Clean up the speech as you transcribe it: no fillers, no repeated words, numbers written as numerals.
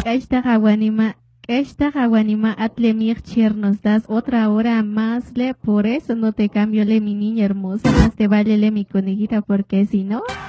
Esta Jaguanima atlemir nos das otra hora más, le, por eso no te cambio, le, mi niña hermosa, más te vale, le, mi conejita, porque si no...